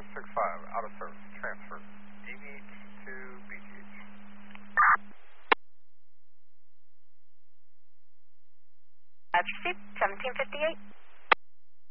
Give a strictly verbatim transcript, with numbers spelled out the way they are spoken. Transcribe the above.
six five, out of service, transfer. D V H to B G H. That's received, seventeen fifty-eight.